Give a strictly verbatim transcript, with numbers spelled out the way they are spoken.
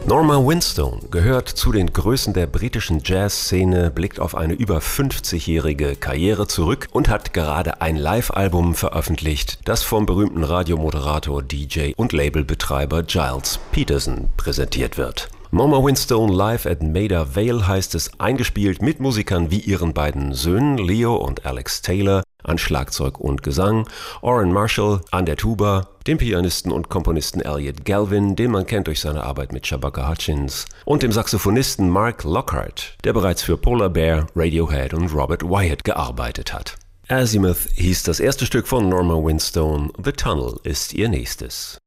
Norma Winstone gehört zu den Größen der britischen Jazzszene, blickt auf eine über fünfzigjährige Karriere zurück und hat gerade ein Live-Album veröffentlicht, das vom berühmten Radiomoderator, D J und Labelbetreiber Giles Peterson präsentiert wird. Norma Winstone Live at Maida Vale heißt es, eingespielt mit Musikern wie ihren beiden Söhnen Leo und Alex Taylor an Schlagzeug und Gesang, Orrin Marshall an der Tuba, dem Pianisten und Komponisten Elliot Galvin, den man kennt durch seine Arbeit mit Shabaka Hutchins, und dem Saxophonisten Mark Lockhart, der bereits für Polar Bear, Radiohead und Robert Wyatt gearbeitet hat. Azimuth hieß das erste Stück von Norma Winstone, The Tunnel ist ihr nächstes.